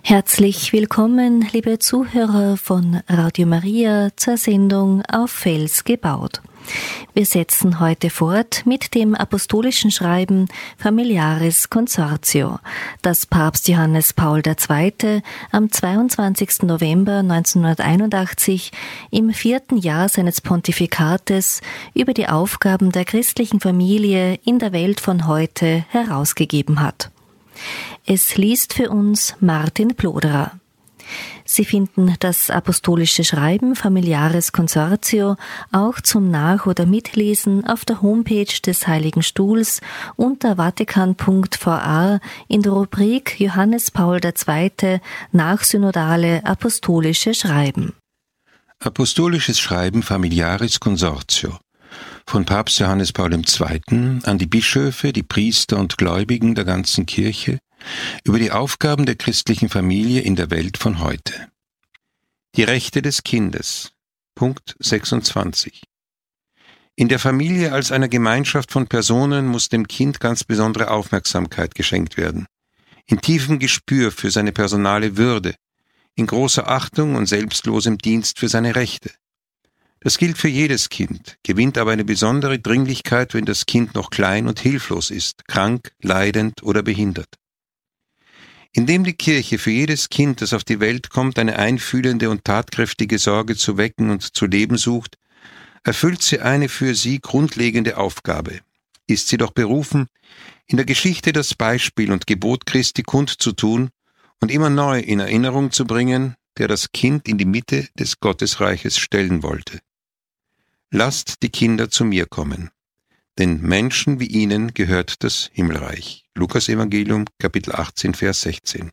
Herzlich willkommen, liebe Zuhörer von Radio Maria, zur Sendung Auf Fels gebaut. Wir setzen heute fort mit dem apostolischen Schreiben Familiaris Consortio, das Papst Johannes Paul II. Am 22. November 1981 im 4. Jahr seines Pontifikates über die Aufgaben der christlichen Familie in der Welt von heute herausgegeben hat. Es liest für uns Martin Ploderer. Sie finden das apostolische Schreiben Familiaris Consortio auch zum Nach- oder Mitlesen auf der Homepage des Heiligen Stuhls unter vatikan.va in der Rubrik Johannes Paul II. Nachsynodale apostolische Schreiben. Apostolisches Schreiben Familiaris Consortio von Papst Johannes Paul II. An die Bischöfe, die Priester und Gläubigen der ganzen Kirche über die Aufgaben der christlichen Familie in der Welt von heute. Die Rechte des Kindes. Punkt 26. In der Familie als einer Gemeinschaft von Personen muss dem Kind ganz besondere Aufmerksamkeit geschenkt werden. In tiefem Gespür für seine personale Würde, in großer Achtung und selbstlosem Dienst für seine Rechte. Das gilt für jedes Kind, gewinnt aber eine besondere Dringlichkeit, wenn das Kind noch klein und hilflos ist, krank, leidend oder behindert. Indem die Kirche für jedes Kind, das auf die Welt kommt, eine einfühlende und tatkräftige Sorge zu wecken und zu leben sucht, erfüllt sie eine für sie grundlegende Aufgabe. Ist sie doch berufen, in der Geschichte das Beispiel und Gebot Christi kundzutun und immer neu in Erinnerung zu bringen, der das Kind in die Mitte des Gottesreiches stellen wollte. Lasst die Kinder zu mir kommen, denn Menschen wie ihnen gehört das Himmelreich. Lukas Evangelium, Kapitel 18, Vers 16.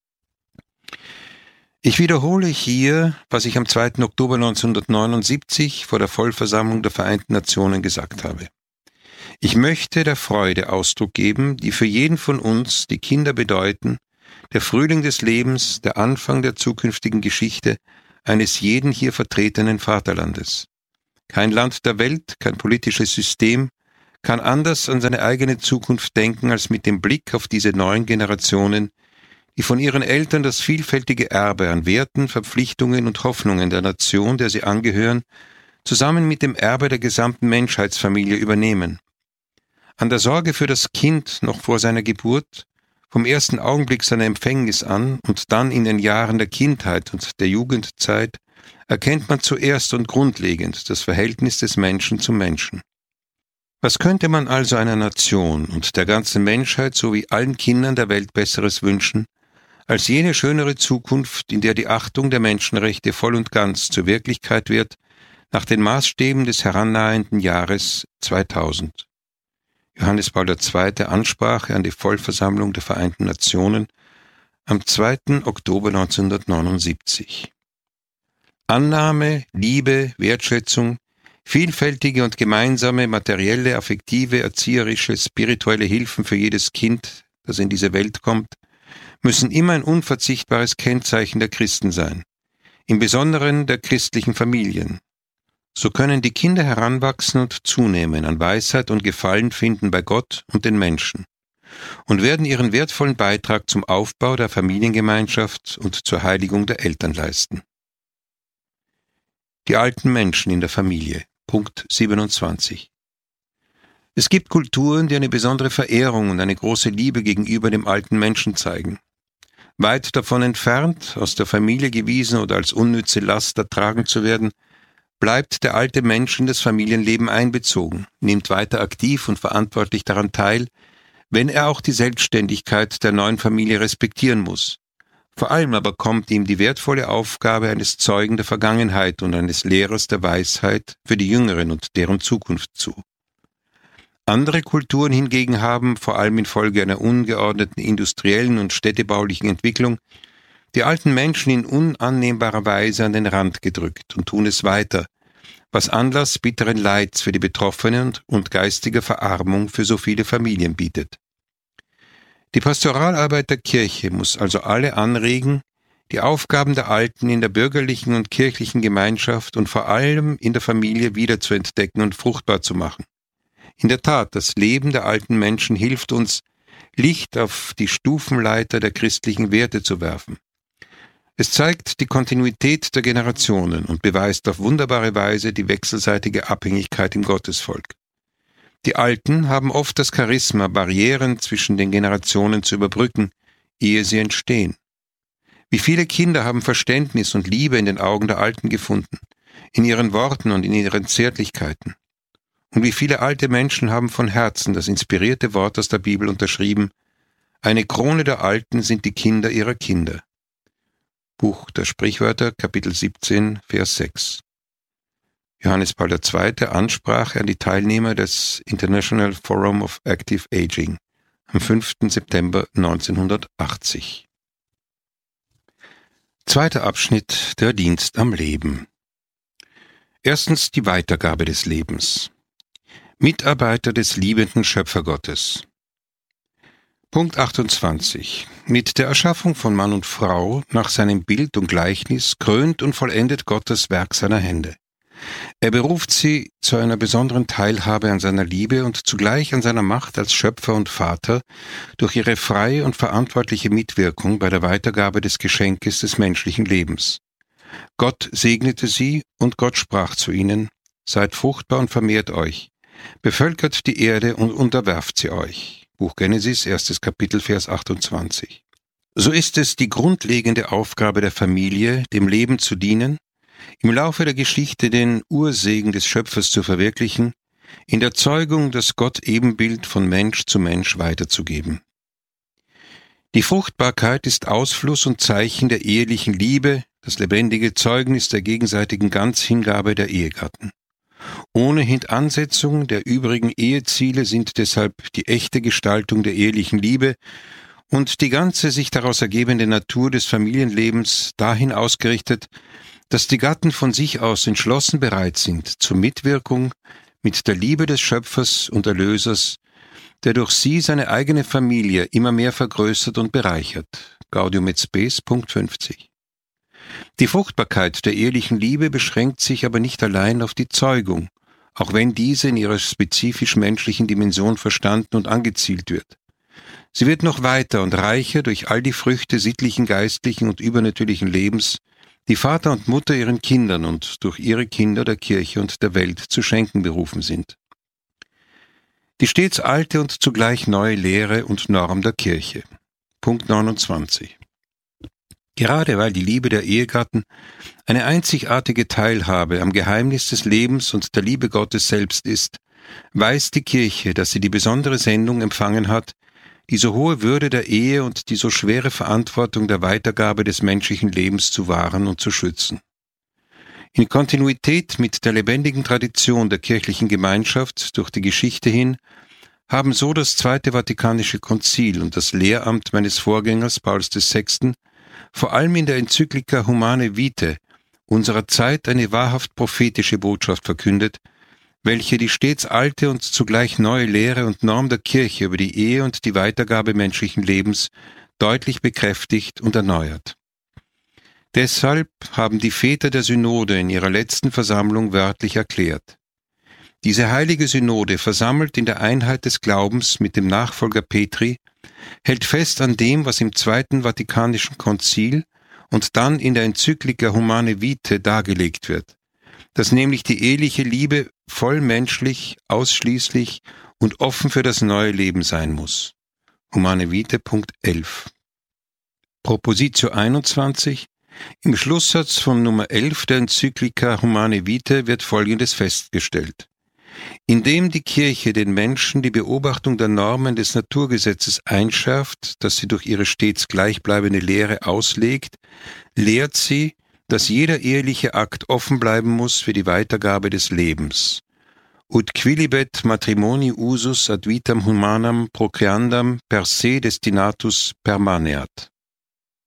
Ich wiederhole hier, was ich am 2. Oktober 1979 vor der Vollversammlung der Vereinten Nationen gesagt habe. Ich möchte der Freude Ausdruck geben, die für jeden von uns die Kinder bedeuten, der Frühling des Lebens, der Anfang der zukünftigen Geschichte eines jeden hier vertretenen Vaterlandes. Kein Land der Welt, kein politisches System kann anders an seine eigene Zukunft denken als mit dem Blick auf diese neuen Generationen, die von ihren Eltern das vielfältige Erbe an Werten, Verpflichtungen und Hoffnungen der Nation, der sie angehören, zusammen mit dem Erbe der gesamten Menschheitsfamilie übernehmen. An der Sorge für das Kind noch vor seiner Geburt, vom ersten Augenblick seiner Empfängnis an und dann in den Jahren der Kindheit und der Jugendzeit, erkennt man zuerst und grundlegend das Verhältnis des Menschen zum Menschen. Was könnte man also einer Nation und der ganzen Menschheit sowie allen Kindern der Welt Besseres wünschen, als jene schönere Zukunft, in der die Achtung der Menschenrechte voll und ganz zur Wirklichkeit wird, nach den Maßstäben des herannahenden Jahres 2000. Johannes Paul II. Ansprache an die Vollversammlung der Vereinten Nationen am 2. Oktober 1979. Annahme, Liebe, Wertschätzung, vielfältige und gemeinsame materielle, affektive, erzieherische, spirituelle Hilfen für jedes Kind, das in diese Welt kommt, müssen immer ein unverzichtbares Kennzeichen der Christen sein, im Besonderen der christlichen Familien. So können die Kinder heranwachsen und zunehmen, an Weisheit und Gefallen finden bei Gott und den Menschen und werden ihren wertvollen Beitrag zum Aufbau der Familiengemeinschaft und zur Heiligung der Eltern leisten. Die alten Menschen in der Familie. Punkt 27. Es gibt Kulturen, die eine besondere Verehrung und eine große Liebe gegenüber dem alten Menschen zeigen. Weit davon entfernt, aus der Familie gewiesen oder als unnütze Last ertragen zu werden, bleibt der alte Mensch in das Familienleben einbezogen, nimmt weiter aktiv und verantwortlich daran teil, wenn er auch die Selbstständigkeit der neuen Familie respektieren muss. Vor allem aber kommt ihm die wertvolle Aufgabe eines Zeugen der Vergangenheit und eines Lehrers der Weisheit für die Jüngeren und deren Zukunft zu. Andere Kulturen hingegen haben, vor allem infolge einer ungeordneten industriellen und städtebaulichen Entwicklung, die alten Menschen in unannehmbarer Weise an den Rand gedrückt und tun es weiter, was Anlass bitteren Leids für die Betroffenen und geistiger Verarmung für so viele Familien bietet. Die Pastoralarbeit der Kirche muss also alle anregen, die Aufgaben der Alten in der bürgerlichen und kirchlichen Gemeinschaft und vor allem in der Familie wiederzuentdecken und fruchtbar zu machen. In der Tat, das Leben der alten Menschen hilft uns, Licht auf die Stufenleiter der christlichen Werte zu werfen. Es zeigt die Kontinuität der Generationen und beweist auf wunderbare Weise die wechselseitige Abhängigkeit im Gottesvolk. Die Alten haben oft das Charisma, Barrieren zwischen den Generationen zu überbrücken, ehe sie entstehen. Wie viele Kinder haben Verständnis und Liebe in den Augen der Alten gefunden, in ihren Worten und in ihren Zärtlichkeiten. Und wie viele alte Menschen haben von Herzen das inspirierte Wort aus der Bibel unterschrieben: Eine Krone der Alten sind die Kinder ihrer Kinder. Buch der Sprichwörter, Kapitel 17, Vers 6. Johannes Paul II. Ansprache an die Teilnehmer des International Forum of Active Aging am 5. September 1980. Zweiter Abschnitt: Der Dienst am Leben. Erstens die Weitergabe des Lebens. Mitarbeiter des liebenden Schöpfergottes. Punkt 28. Mit der Erschaffung von Mann und Frau nach seinem Bild und Gleichnis krönt und vollendet Gott das Werk seiner Hände. Er beruft sie zu einer besonderen Teilhabe an seiner Liebe und zugleich an seiner Macht als Schöpfer und Vater durch ihre freie und verantwortliche Mitwirkung bei der Weitergabe des Geschenkes des menschlichen Lebens. Gott segnete sie und Gott sprach zu ihnen: Seid fruchtbar und vermehrt euch, bevölkert die Erde und unterwerft sie euch. Buch Genesis, 1. Kapitel, Vers 28. So ist es die grundlegende Aufgabe der Familie, dem Leben zu dienen, im Laufe der Geschichte den Ursegen des Schöpfers zu verwirklichen, in der Zeugung das Gott-Ebenbild von Mensch zu Mensch weiterzugeben. Die Fruchtbarkeit ist Ausfluss und Zeichen der ehelichen Liebe, das lebendige Zeugnis der gegenseitigen Ganzhingabe der Ehegatten. Ohne Hintansetzung der übrigen Eheziele sind deshalb die echte Gestaltung der ehelichen Liebe und die ganze sich daraus ergebende Natur des Familienlebens dahin ausgerichtet, dass die Gatten von sich aus entschlossen bereit sind zur Mitwirkung mit der Liebe des Schöpfers und Erlösers, der durch sie seine eigene Familie immer mehr vergrößert und bereichert. Gaudium et Spes, Punkt 50. Die Fruchtbarkeit der ehelichen Liebe beschränkt sich aber nicht allein auf die Zeugung, auch wenn diese in ihrer spezifisch menschlichen Dimension verstanden und angezielt wird. Sie wird noch weiter und reicher durch all die Früchte sittlichen, geistlichen und übernatürlichen Lebens, die Vater und Mutter ihren Kindern und durch ihre Kinder der Kirche und der Welt zu schenken berufen sind. Die stets alte und zugleich neue Lehre und Norm der Kirche. Punkt 29. Gerade weil die Liebe der Ehegatten eine einzigartige Teilhabe am Geheimnis des Lebens und der Liebe Gottes selbst ist, weiß die Kirche, dass sie die besondere Sendung empfangen hat, die so hohe Würde der Ehe und die so schwere Verantwortung der Weitergabe des menschlichen Lebens zu wahren und zu schützen. In Kontinuität mit der lebendigen Tradition der kirchlichen Gemeinschaft durch die Geschichte hin haben so das Zweite Vatikanische Konzil und das Lehramt meines Vorgängers Pauls VI. Vor allem in der Enzyklika Humane Vitae unserer Zeit eine wahrhaft prophetische Botschaft verkündet, welche die stets alte und zugleich neue Lehre und Norm der Kirche über die Ehe und die Weitergabe menschlichen Lebens deutlich bekräftigt und erneuert. Deshalb haben die Väter der Synode in ihrer letzten Versammlung wörtlich erklärt: Diese heilige Synode, versammelt in der Einheit des Glaubens mit dem Nachfolger Petri, hält fest an dem, was im Zweiten Vatikanischen Konzil und dann in der Enzyklika Humane Vitae dargelegt wird, dass nämlich die eheliche Liebe vollmenschlich, ausschließlich und offen für das neue Leben sein muss. Humane Vitae, Punkt 11. Propositio 21. Im Schlusssatz von Nummer 11 der Enzyklika Humane Vitae wird Folgendes festgestellt: Indem die Kirche den Menschen die Beobachtung der Normen des Naturgesetzes einschärft, das sie durch ihre stets gleichbleibende Lehre auslegt, lehrt sie, dass jeder eheliche Akt offen bleiben muss für die Weitergabe des Lebens. Ut quilibet matrimoni usus ad vitam humanam procreandam per se destinatus permaneat.